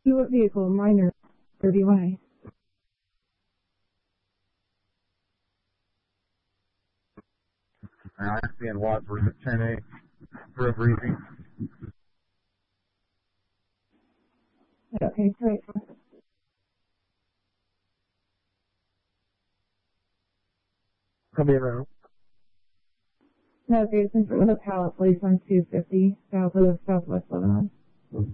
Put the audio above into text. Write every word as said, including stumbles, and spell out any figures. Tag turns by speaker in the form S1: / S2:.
S1: What vehicle, minor, or D Y?
S2: I see in Watford at ten eight for a briefing.
S1: Okay, great.
S2: Come in around.
S1: No, okay, it's in front of the pallet place on two fifty, south of Southwest Lebanon.